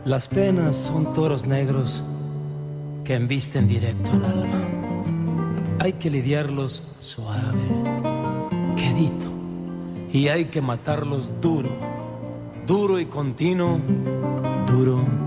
Las penas son toros negros que embisten directo al alma. Hay que lidiarlos suave, quedito, y hay que matarlos duro, duro y continuo, duro